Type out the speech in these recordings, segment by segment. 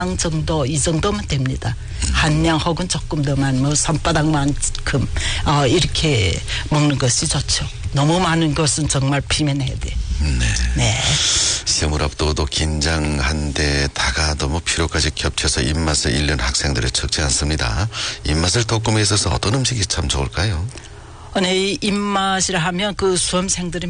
정도 이 정도면 됩니다. 한 양 혹은 조금 더만 뭐 손바닥만큼 이렇게 먹는 것이 좋죠. 너무 많은 것은 정말 피면해야 돼. 네. 네. 시험을 앞두고도 긴장한 데다가 너무 피로까지 겹쳐서 입맛을 잃는 학생들이 적지 않습니다. 입맛을 돋구기 위해서 어떤 음식이 참 좋을까요? 이 입맛이라 하면 그 수험생들이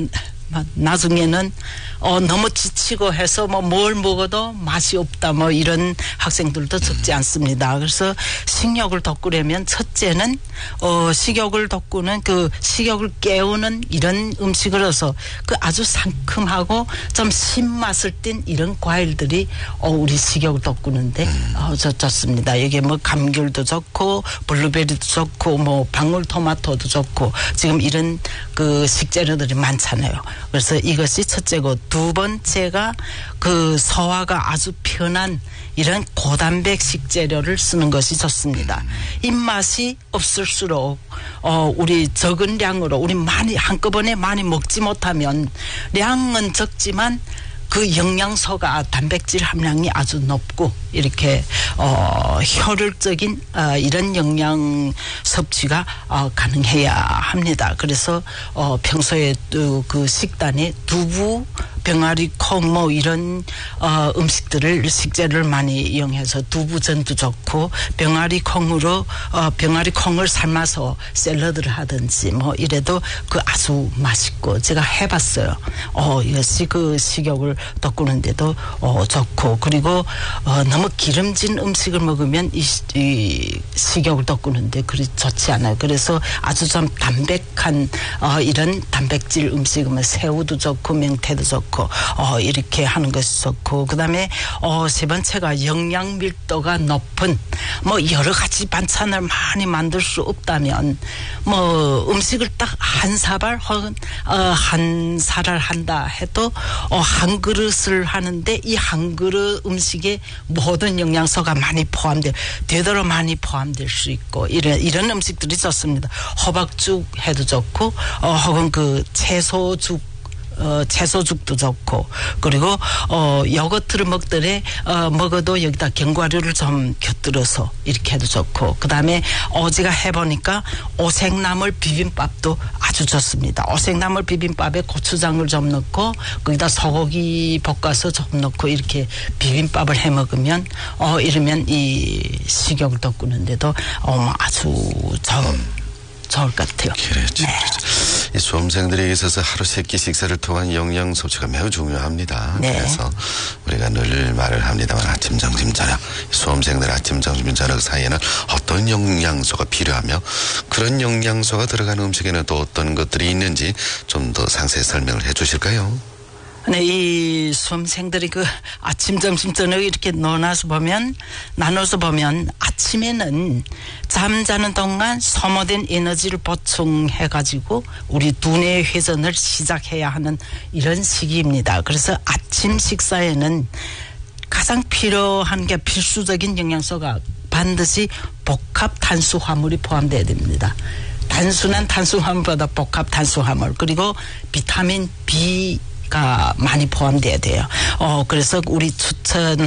나중에는 너무 지치고 해서 뭘 먹어도 맛이 없다 이런 학생들도 적지 않습니다. 그래서 식욕을 돋구려면 첫째는 식욕을 돋구는 그 식욕을 깨우는 이런 음식으로서 그 아주 상큼하고 좀 신맛을 띤 이런 과일들이 우리 식욕을 돋구는데 좋습니다. 여기에 감귤도 좋고 블루베리도 좋고 방울토마토도 좋고 지금 이런 그 식재료들이 많잖아요. 그래서 이것이 첫째고 두 번째가 그 소화가 아주 편한 이런 고단백 식재료를 쓰는 것이 좋습니다. 입맛이 없을수록 우리 적은 양으로 우리 많이 한꺼번에 많이 먹지 못하면 양은 적지만 그 영양소가 단백질 함량이 아주 높고 이렇게 효율적인 이런 영양 섭취가 가능해야 합니다. 그래서 평소에 그 식단에 두부, 병아리 콩 이런 음식들을 식재료를 많이 이용해서 두부전도 좋고 병아리 콩을 삶아서 샐러드를 하든지 이래도 그 아주 맛있고 제가 해봤어요. 이것이 그 식욕을 돋구는데도 좋고 그리고 너무 기름진 음식을 먹으면 이 식욕을 돋구는데 그리 좋지 않아요. 그래서 아주 좀 담백한 이런 단백질 음식이면 새우도 좋고 명태도 좋고 이렇게 하는 것이 좋고 그다음에 세 번째가 영양 밀도가 높은 여러 가지 반찬을 많이 만들 수 없다면 음식을 딱 한 사발 혹은 한 사랄 한다 해도 한 그릇을 하는데 이 한 그릇 음식에 모든 영양소가 많이 되도록 많이 포함될 수 있고 이런 음식들이 좋습니다. 호박죽 해도 좋고 혹은 그 채소죽도 좋고 그리고 요거트를 먹어도 여기다 견과류를 좀 곁들여서 이렇게 해도 좋고 그다음에 제가 해보니까 오색나물 비빔밥도 아주 좋습니다. 오색나물 비빔밥에 고추장을 좀 넣고 거기다 소고기 볶아서 좀 넣고 이렇게 비빔밥을 해 먹으면 이러면 이 식욕을 돋구는데도 아주 좋을 것 같아요. 그렇죠. 네. 이 수험생들에게 있어서 하루 세 끼 식사를 통한 영양 섭취가 매우 중요합니다. 네. 그래서 우리가 늘 말을 합니다만 아침, 점심, 저녁 수험생들 아침, 점심, 저녁 사이에는 어떤 영양소가 필요하며 그런 영양소가 들어가는 음식에는 또 어떤 것들이 있는지 좀 더 상세히 설명을 해 주실까요? 네, 이 수험생들이 그 아침, 점심, 저녁 이렇게 나눠서 보면 아침에는 잠자는 동안 소모된 에너지를 보충해가지고 우리 두뇌 회전을 시작해야 하는 이런 시기입니다. 그래서 아침 식사에는 가장 필요한 게 필수적인 영양소가 반드시 복합 탄수화물이 포함되어야 됩니다. 단순한 탄수화물보다 복합 탄수화물 그리고 비타민 B 가 많이 포함돼야 돼요. 그래서 우리 추천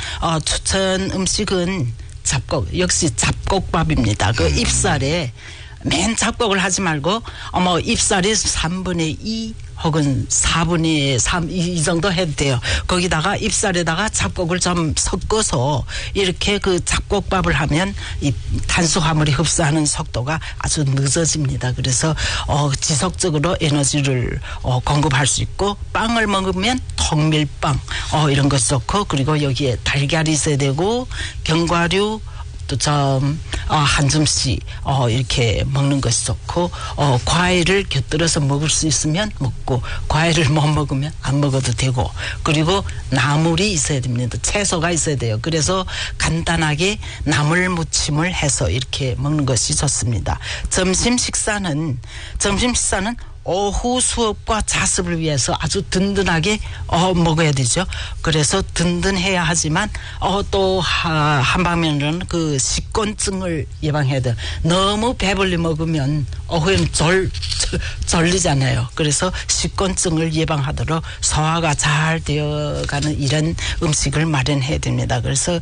음식은 역시 잡곡밥입니다. 그 잎살에 맨 잡곡을 하지 말고 잎살에 3분의 2 혹은 4분의 3 이 정도 해도 돼요. 거기다가 잎살에다가 잡곡을 좀 섞어서 이렇게 그 잡곡밥을 하면 이 탄수화물이 흡수하는 속도가 아주 늦어집니다. 그래서 지속적으로 에너지를 공급할 수 있고 빵을 먹으면 통밀빵 이런 거 좋고 그리고 여기에 달걀이 있어야 되고 견과류 또 좀 한 줌씩 이렇게 먹는 것이 좋고 과일을 곁들여서 먹을 수 있으면 먹고 과일을 못 먹으면 안 먹어도 되고 그리고 나물이 있어야 됩니다. 채소가 있어야 돼요. 그래서 간단하게 나물 무침을 해서 이렇게 먹는 것이 좋습니다. 점심 식사는 오후 수업과 자습을 위해서 아주 든든하게 먹어야 되죠. 그래서 든든해야 하지만 또 한 방면으로는 그 식곤증을 예방해야 돼요. 너무 배불리 먹으면 오후에는 졸리잖아요. 그래서 식곤증을 예방하도록 소화가 잘 되어가는 이런 음식을 마련해야 됩니다. 그래서